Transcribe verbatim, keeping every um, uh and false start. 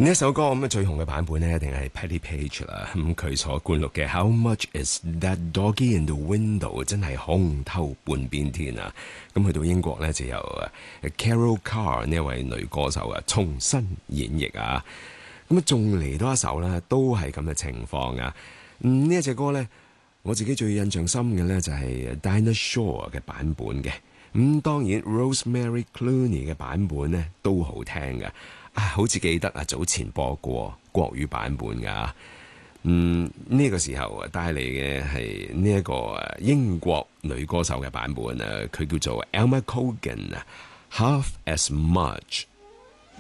呢一首歌咁啊最紅嘅版本呢，一定係 Patti Page 啦。咁佢所灌錄嘅 How Much Is That Doggy in the Window 真係紅透半邊天啊！咁去到英國呢，就由 Carol Carr 呢位女歌手啊重新演繹啊。咁啊仲嚟多一首呢，都係咁嘅情況啊。嗯，呢一隻歌呢，我自己最印象深嘅呢，就係 Dinah Shore 嘅版本嘅。咁當然 Rosemary Clooney 嘅版本呢，都好聽㗎。啊，好似記得啊，早前播過國語版本噶，嗯，呢、這個時候啊帶嚟嘅係呢一個英國女歌手嘅版本啊，佢叫做 Alma Cogan 啊，Half as Much。